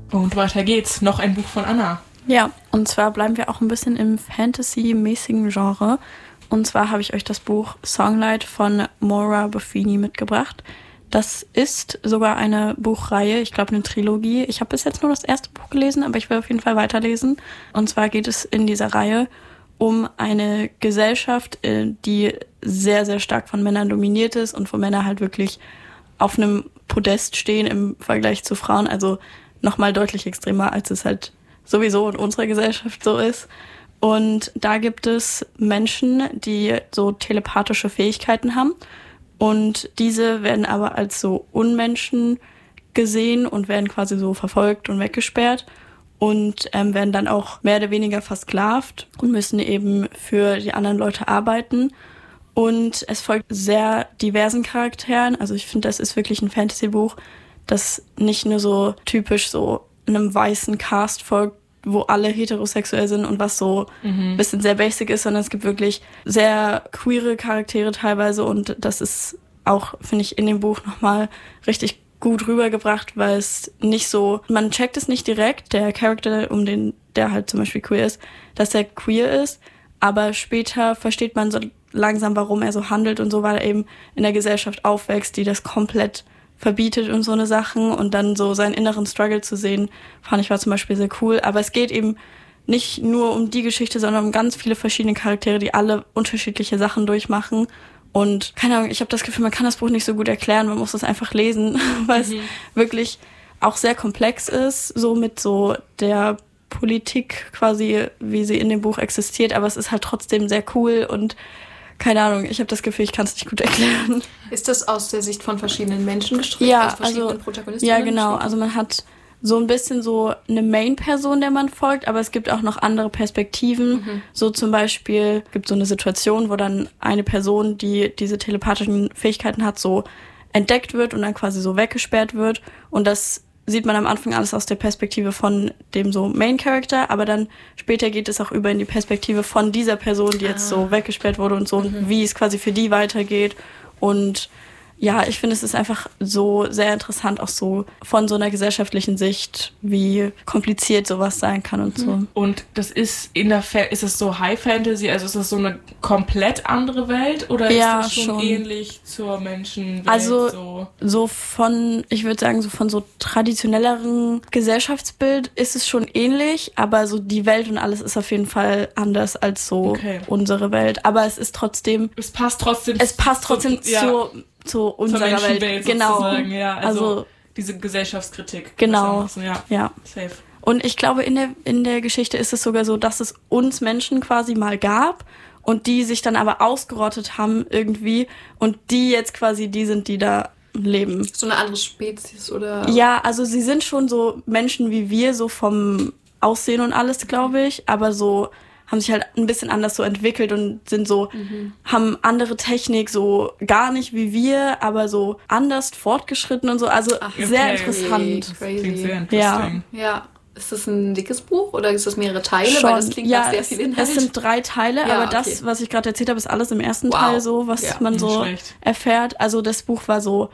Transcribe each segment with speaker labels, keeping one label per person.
Speaker 1: Und weiter geht's. Noch ein Buch von Anna.
Speaker 2: Ja, und zwar bleiben wir auch ein bisschen im Fantasy-mäßigen Genre. Und zwar habe ich euch das Buch Songlight von Maura Buffini mitgebracht. Das ist sogar eine Buchreihe, ich glaube eine Trilogie. Ich habe bis jetzt nur das erste Buch gelesen, aber ich will auf jeden Fall weiterlesen. Und zwar geht es in dieser Reihe um eine Gesellschaft, die sehr, sehr stark von Männern dominiert ist und wo Männer halt wirklich auf einem Podest stehen im Vergleich zu Frauen. Also nochmal deutlich extremer, als es halt sowieso in unserer Gesellschaft so ist. Und da gibt es Menschen, die so telepathische Fähigkeiten haben. Und diese werden aber als so Unmenschen gesehen und werden quasi so verfolgt und weggesperrt und werden dann auch mehr oder weniger versklavt und müssen eben für die anderen Leute arbeiten. Und es folgt sehr diversen Charakteren. Also ich finde, das ist wirklich ein Fantasy-Buch, das nicht nur so typisch so einem weißen Cast folgt, wo alle heterosexuell sind und was so ein bisschen sehr basic ist, sondern es gibt wirklich sehr queere Charaktere teilweise und das ist auch, finde ich, in dem Buch nochmal richtig gut rübergebracht, weil es nicht so, man checkt es nicht direkt, der Charakter, der halt zum Beispiel queer ist, dass er queer ist, aber später versteht man so langsam, warum er so handelt und so, weil er eben in der Gesellschaft aufwächst, die das komplett verbietet und so eine Sachen und dann so seinen inneren Struggle zu sehen, fand ich war zum Beispiel sehr cool. Aber es geht eben nicht nur um die Geschichte, sondern um ganz viele verschiedene Charaktere, die alle unterschiedliche Sachen durchmachen. Und keine Ahnung, ich habe das Gefühl, man kann das Buch nicht so gut erklären, man muss es einfach lesen, weil es wirklich auch sehr komplex ist, so mit so der Politik quasi, wie sie in dem Buch existiert. Aber es ist halt trotzdem sehr cool und keine Ahnung, ich habe das Gefühl, ich kann es nicht gut erklären.
Speaker 3: Ist das aus der Sicht von verschiedenen Menschen gestrickt?
Speaker 2: Ja,
Speaker 3: Protagonistinnen?
Speaker 2: Ja, genau. Also man hat so ein bisschen so eine Main-Person, der man folgt, aber es gibt auch noch andere Perspektiven. So zum Beispiel gibt es so eine Situation, wo dann eine Person, die diese telepathischen Fähigkeiten hat, so entdeckt wird und dann quasi so weggesperrt wird. Und das sieht man am Anfang alles aus der Perspektive von dem so Main-Character, aber dann später geht es auch über in die Perspektive von dieser Person, die jetzt so weggesperrt wurde und so, wie es quasi für die weitergeht. Und ja, ich finde, es ist einfach so sehr interessant, auch so von so einer gesellschaftlichen Sicht, wie kompliziert sowas sein kann und so.
Speaker 1: Und das ist ist es so High Fantasy, also ist das so eine komplett andere Welt oder ist das schon ähnlich zur Menschenwelt?
Speaker 2: Also so von, ich würde sagen, so von so traditionelleren Gesellschaftsbild ist es schon ähnlich, aber so die Welt und alles ist auf jeden Fall anders als so unsere Welt. Aber es ist trotzdem...
Speaker 1: Es passt trotzdem
Speaker 2: zu unserer Welt. Genau.
Speaker 1: Sozusagen. Ja, also diese Gesellschaftskritik.
Speaker 2: Genau.
Speaker 1: Ja. Safe.
Speaker 2: Und ich glaube, in der Geschichte ist es sogar so, dass es uns Menschen quasi mal gab und die sich dann aber ausgerottet haben irgendwie und die jetzt quasi die sind, die da leben.
Speaker 3: So eine andere Spezies, oder?
Speaker 2: Ja, also sie sind schon so Menschen wie wir, so vom Aussehen und alles, glaube ich, aber so haben sich halt ein bisschen anders so entwickelt und sind so, haben andere Technik, so gar nicht wie wir, aber so anders fortgeschritten und so. Also sehr interessant.
Speaker 3: Crazy.
Speaker 1: Klingt sehr interesting.
Speaker 3: Ja. Ist das ein dickes Buch oder ist das mehrere Teile?
Speaker 2: Schon.
Speaker 3: Weil das klingt nach sehr viel Inhalt.
Speaker 2: Es sind 3 Teile, aber das, was ich gerade erzählt habe, ist alles im ersten Teil so, was man so erfährt. Also das Buch war so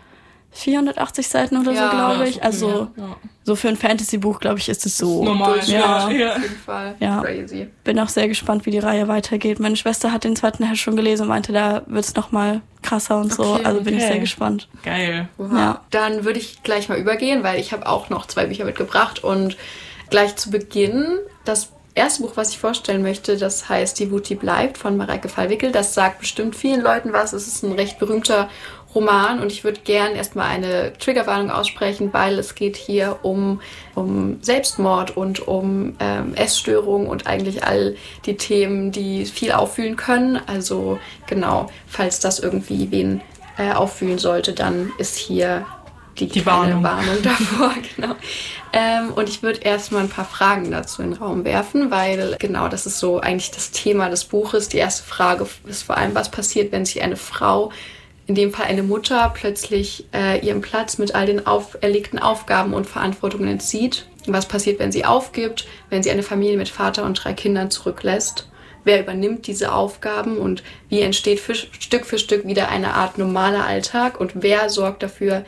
Speaker 2: 480 Seiten oder so, glaube ich. Also so für ein Fantasy-Buch, glaube ich, ist es so
Speaker 1: normal.
Speaker 3: Auf jeden Fall.
Speaker 2: Ja.
Speaker 3: Crazy.
Speaker 2: Bin auch sehr gespannt, wie die Reihe weitergeht. Meine Schwester hat den 2. Teil schon gelesen und meinte, da wird es noch mal krasser und so. Also bin ich sehr gespannt.
Speaker 1: Geil.
Speaker 3: Ja. Dann würde ich gleich mal übergehen, weil ich habe auch noch 2 Bücher mitgebracht und gleich zu Beginn das erste Buch, was ich vorstellen möchte, das heißt Die Wut, die bleibt von Mareike Fallwickel. Das sagt bestimmt vielen Leuten was. Es ist ein recht berühmter Roman und ich würde gern erstmal eine Triggerwarnung aussprechen, weil es geht hier um Selbstmord und um Essstörung und eigentlich all die Themen, die viel auffühlen können. Also genau, falls das irgendwie wen auffühlen sollte, dann ist hier die kleine Warnung davor. Genau. Und ich würde erstmal ein paar Fragen dazu in den Raum werfen, weil genau das ist so eigentlich das Thema des Buches. Die erste Frage ist vor allem, was passiert, wenn sich eine Frau, in dem Fall eine Mutter, plötzlich ihren Platz mit all den auferlegten Aufgaben und Verantwortungen entzieht. Was passiert, wenn sie aufgibt, wenn sie eine Familie mit Vater und 3 Kindern zurücklässt? Wer übernimmt diese Aufgaben und wie entsteht Stück für Stück wieder eine Art normaler Alltag? Und wer sorgt dafür,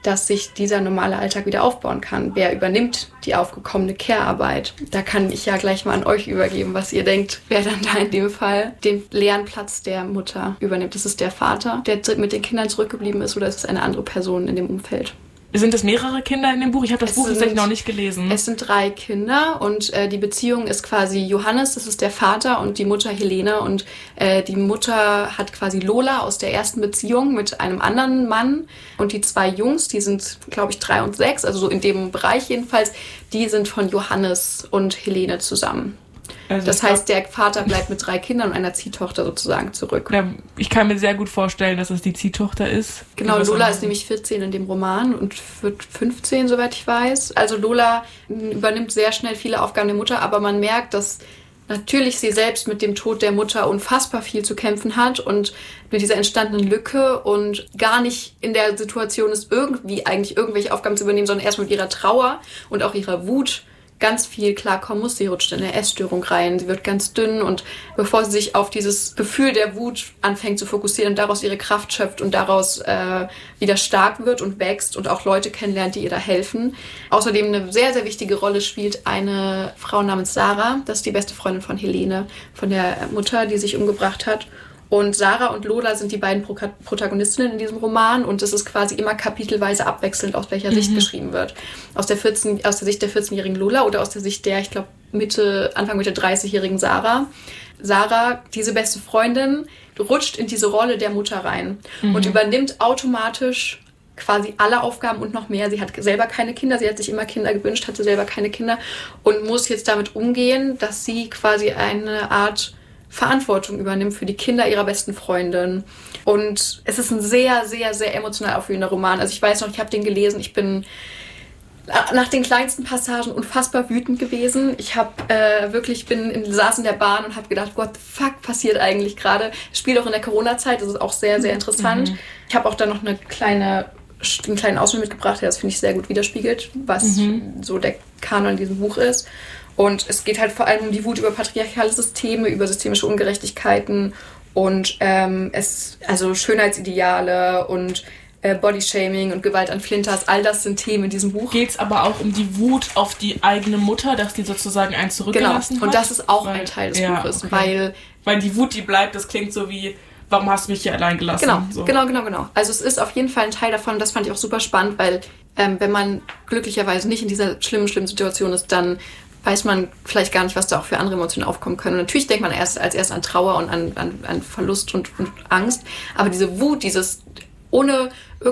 Speaker 3: dass sich dieser normale Alltag wieder aufbauen kann. Wer übernimmt die aufgekommene Care-Arbeit? Da kann ich ja gleich mal an euch übergeben, was ihr denkt, wer dann da in dem Fall den leeren Platz der Mutter übernimmt. Ist es der Vater, der mit den Kindern zurückgeblieben ist, oder ist es eine andere Person in dem Umfeld?
Speaker 1: Sind es mehrere Kinder in dem Buch? Ich habe das Buch tatsächlich noch nicht gelesen.
Speaker 3: Es sind 3 Kinder und die Beziehung ist quasi Johannes, das ist der Vater, und die Mutter Helene. Und die Mutter hat quasi Lola aus der ersten Beziehung mit einem anderen Mann. Und die 2 Jungs, die sind, glaube ich, 3 und 6, also so in dem Bereich jedenfalls, die sind von Johannes und Helene zusammen. Also das heißt, der Vater bleibt mit 3 Kindern und einer Ziehtochter sozusagen zurück.
Speaker 1: Ja, ich kann mir sehr gut vorstellen, dass es die Ziehtochter ist.
Speaker 3: Genau, Lola ist nämlich 14 in dem Roman und wird 15, soweit ich weiß. Also Lola übernimmt sehr schnell viele Aufgaben der Mutter, aber man merkt, dass natürlich sie selbst mit dem Tod der Mutter unfassbar viel zu kämpfen hat und mit dieser entstandenen Lücke und gar nicht in der Situation ist, irgendwie eigentlich irgendwelche Aufgaben zu übernehmen, sondern erst mit ihrer Trauer und auch ihrer Wut ganz viel klarkommen muss. Sie rutscht in eine Essstörung rein, sie wird ganz dünn, und bevor sie sich auf dieses Gefühl der Wut anfängt zu fokussieren und daraus ihre Kraft schöpft und daraus wieder stark wird und wächst und auch Leute kennenlernt, die ihr da helfen. Außerdem eine sehr, sehr wichtige Rolle spielt eine Frau namens Sarah. Das ist die beste Freundin von Helene, von der Mutter, die sich umgebracht hat. Und Sarah und Lola sind die beiden Protagonistinnen in diesem Roman, und es ist quasi immer kapitelweise abwechselnd, aus welcher Sicht geschrieben wird. Aus der Sicht der 14-jährigen Lola oder aus der Sicht der, ich glaube, Anfang Mitte 30-jährigen Sarah. Sarah, diese beste Freundin, rutscht in diese Rolle der Mutter rein und übernimmt automatisch quasi alle Aufgaben und noch mehr. Sie hat selber keine Kinder, sie hat sich immer Kinder gewünscht, hatte selber keine Kinder und muss jetzt damit umgehen, dass sie quasi eine Art Verantwortung übernimmt für die Kinder ihrer besten Freundin. Und es ist ein sehr, sehr, sehr emotional aufwühlender Roman. Also ich weiß noch, ich habe den gelesen, ich bin nach den kleinsten Passagen unfassbar wütend gewesen. Ich habe saß in der Bahn und habe gedacht, what the fuck passiert eigentlich gerade? Es spielt auch in der Corona-Zeit, das ist auch sehr, sehr interessant. Ich habe auch da noch einen kleinen Ausschnitt mitgebracht, der das, finde ich, sehr gut widerspiegelt, was so der Kanon in diesem Buch ist. Und es geht halt vor allem um die Wut über patriarchale Systeme, über systemische Ungerechtigkeiten und also Schönheitsideale und Bodyshaming und Gewalt an Flinters. All das sind Themen in diesem Buch.
Speaker 1: Geht es aber auch um die Wut auf die eigene Mutter, dass die sozusagen einen zurückgelassen hat?
Speaker 3: Und das ist auch ein Teil des Buches,
Speaker 1: okay. Weil die Wut, die bleibt, das klingt so wie, warum hast du mich hier allein gelassen?
Speaker 3: Genau. Also es ist auf jeden Fall ein Teil davon, das fand ich auch super spannend, weil wenn man glücklicherweise nicht in dieser schlimmen Situation ist, dann weiß man vielleicht gar nicht, was da auch für andere Emotionen aufkommen können. Und natürlich denkt man als erst an Trauer und an Verlust und Angst. Aber diese Wut, dieses ohne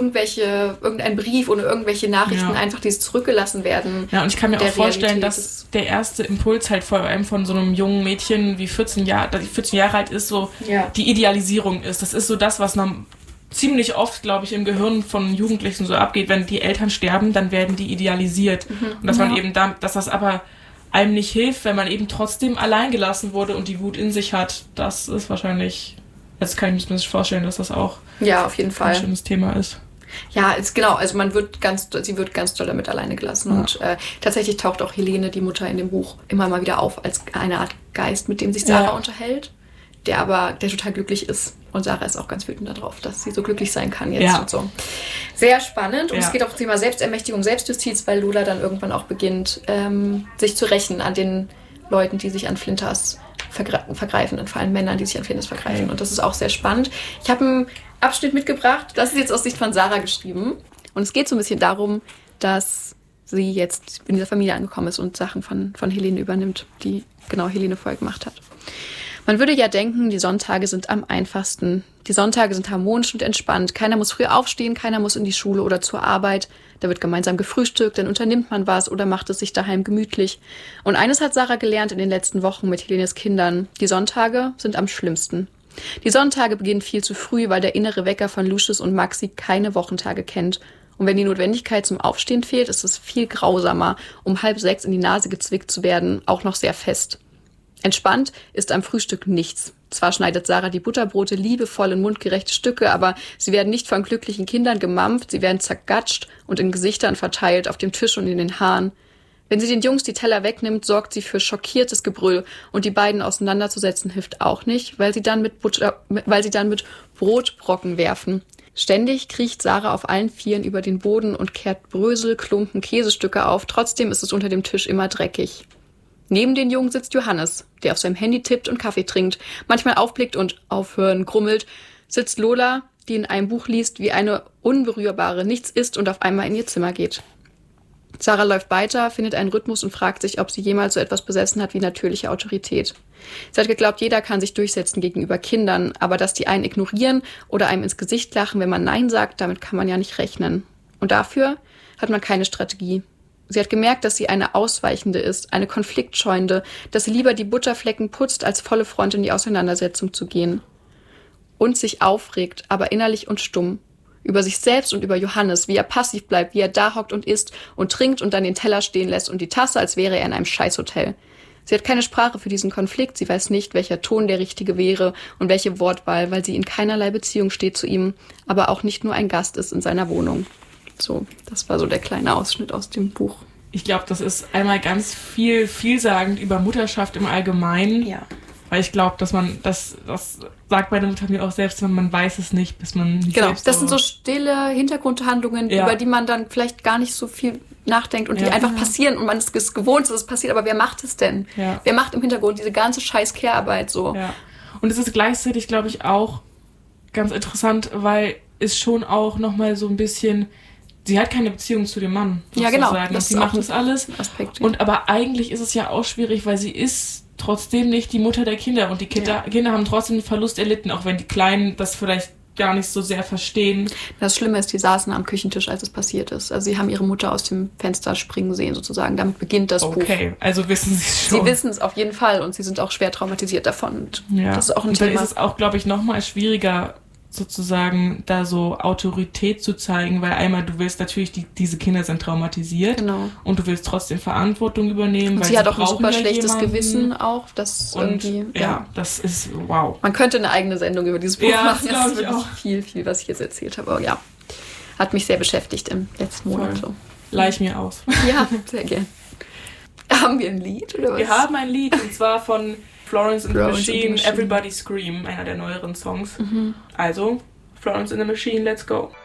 Speaker 3: irgendein Brief, ohne irgendwelche Nachrichten, einfach dieses zurückgelassen werden.
Speaker 1: Ja, und ich kann mir auch vorstellen, dass der erste Impuls halt vor allem von so einem jungen Mädchen wie 14 Jahre alt ist, so die Idealisierung ist. Das ist so das, was ziemlich oft, glaube ich, im Gehirn von Jugendlichen so abgeht. Wenn die Eltern sterben, dann werden die idealisiert. Und dass man eben dass das aber einem nicht hilft, wenn man eben trotzdem allein gelassen wurde und die Wut in sich hat. Das ist wahrscheinlich, jetzt kann ich mir vorstellen, dass das auch
Speaker 3: auf jeden Fall
Speaker 1: ein schönes Thema ist.
Speaker 3: Ja, also sie wird ganz doll damit alleine gelassen. Ja. Und tatsächlich taucht auch Helene, die Mutter in dem Buch, immer mal wieder auf als eine Art Geist, mit dem sich Sarah unterhält, der total glücklich ist. Und Sarah ist auch ganz wütend darauf, dass sie so glücklich sein kann jetzt und so. Sehr spannend. Und es geht auch um das Thema Selbstermächtigung, Selbstjustiz, weil Lola dann irgendwann auch beginnt, sich zu rächen an den Leuten, die sich an Flinters vergreifen, und vor allem Männern, die sich an Flinters vergreifen. Und das ist auch sehr spannend. Ich habe einen Abschnitt mitgebracht, das ist jetzt aus Sicht von Sarah geschrieben. Und es geht so ein bisschen darum, dass sie jetzt in dieser Familie angekommen ist und Sachen von Helene übernimmt, die Helene vorher gemacht hat. Man würde ja denken, die Sonntage sind am einfachsten. Die Sonntage sind harmonisch und entspannt. Keiner muss früh aufstehen, keiner muss in die Schule oder zur Arbeit. Da wird gemeinsam gefrühstückt, dann unternimmt man was oder macht es sich daheim gemütlich. Und eines hat Sarah gelernt in den letzten Wochen mit Helenes Kindern. Die Sonntage sind am schlimmsten. Die Sonntage beginnen viel zu früh, weil der innere Wecker von Lucius und Maxi keine Wochentage kennt. Und wenn die Notwendigkeit zum Aufstehen fehlt, ist es viel grausamer, um 5:30 in die Nase gezwickt zu werden, auch noch sehr fest. Entspannt ist am Frühstück nichts. Zwar schneidet Sarah die Butterbrote liebevoll in mundgerechte Stücke, aber sie werden nicht von glücklichen Kindern gemampft, sie werden zergatscht und in Gesichtern verteilt, auf dem Tisch und in den Haaren. Wenn sie den Jungs die Teller wegnimmt, sorgt sie für schockiertes Gebrüll, und die beiden auseinanderzusetzen hilft auch nicht, weil sie dann mit Brotbrocken werfen. Ständig kriecht Sarah auf allen Vieren über den Boden und kehrt Brösel, Klumpen, Käsestücke auf. Trotzdem ist es unter dem Tisch immer dreckig. Neben den Jungen sitzt Johannes, der auf seinem Handy tippt und Kaffee trinkt, manchmal aufblickt und aufhören grummelt. Sitzt Lola, die in einem Buch liest, wie eine Unberührbare, nichts isst und auf einmal in ihr Zimmer geht. Sarah läuft weiter, findet einen Rhythmus und fragt sich, ob sie jemals so etwas besessen hat wie natürliche Autorität. Sie hat geglaubt, jeder kann sich durchsetzen gegenüber Kindern, aber dass die einen ignorieren oder einem ins Gesicht lachen, wenn man Nein sagt, damit kann man ja nicht rechnen. Und dafür hat man keine Strategie. Sie hat gemerkt, dass sie eine Ausweichende ist, eine Konfliktscheuende, dass sie lieber die Butterflecken putzt, als volle Front in die Auseinandersetzung zu gehen. Und sich aufregt, aber innerlich und stumm. Über sich selbst und über Johannes, wie er passiv bleibt, wie er da hockt und isst und trinkt und dann den Teller stehen lässt und die Tasse, als wäre er in einem Scheißhotel. Sie hat keine Sprache für diesen Konflikt, sie weiß nicht, welcher Ton der richtige wäre und welche Wortwahl, weil sie in keinerlei Beziehung steht zu ihm, aber auch nicht nur ein Gast ist in seiner Wohnung. So, das war so der kleine Ausschnitt aus dem Buch.
Speaker 1: Ich glaube, das ist einmal ganz vielsagend über Mutterschaft im Allgemeinen.
Speaker 3: Ja.
Speaker 1: Weil ich glaube, dass man, das sagt meine Mutter mir auch selbst, wenn man weiß es nicht, bis man nicht
Speaker 3: Genau,
Speaker 1: selbst
Speaker 3: das sind so stille Hintergrundhandlungen, über die man dann vielleicht gar nicht so viel nachdenkt und die einfach passieren und man ist gewohnt, dass es passiert, aber wer macht es denn?
Speaker 1: Ja.
Speaker 3: Wer macht im Hintergrund diese ganze scheiß Care-Arbeit so?
Speaker 1: Ja. Und es ist gleichzeitig, glaube ich, auch ganz interessant, weil es schon auch nochmal so ein bisschen, sie hat keine Beziehung zu dem Mann.
Speaker 3: Ja, genau.
Speaker 1: Und sie macht das alles.
Speaker 3: Aspekt.
Speaker 1: Und aber eigentlich ist es ja auch schwierig, weil sie ist trotzdem nicht die Mutter der Kinder und die Kinder haben trotzdem den Verlust erlitten, auch wenn die Kleinen das vielleicht gar nicht so sehr verstehen.
Speaker 3: Das Schlimme ist, die saßen am Küchentisch, als es passiert ist. Also sie haben ihre Mutter aus dem Fenster springen sehen sozusagen. Damit beginnt das Buch.
Speaker 1: Okay, also wissen sie es schon.
Speaker 3: Sie wissen es auf jeden Fall und sie sind auch schwer traumatisiert davon. Und das ist auch ein
Speaker 1: und dann
Speaker 3: Thema.
Speaker 1: ist es auch, glaube ich, nochmal schwieriger, sozusagen da so Autorität zu zeigen, weil einmal du willst natürlich, diese Kinder sind traumatisiert,
Speaker 3: genau.
Speaker 1: Und du willst trotzdem Verantwortung übernehmen.
Speaker 3: Und
Speaker 1: weil
Speaker 3: sie hat auch ein super
Speaker 1: ja
Speaker 3: schlechtes
Speaker 1: jemanden.
Speaker 3: Gewissen auch, das
Speaker 1: und
Speaker 3: irgendwie,
Speaker 1: das ist wow.
Speaker 3: Man könnte eine eigene Sendung über dieses Buch machen.
Speaker 1: Das
Speaker 3: ist
Speaker 1: ich auch.
Speaker 3: Viel, was ich jetzt erzählt habe, aber ja, hat mich sehr beschäftigt im letzten Monat. So.
Speaker 1: Leih ich mir aus.
Speaker 3: Ja, sehr gern. Haben wir ein Lied oder was?
Speaker 1: Wir haben ein Lied und zwar von Florence and the Machine, Everybody Scream, einer der neueren Songs. Also, Florence and the Machine, let's go.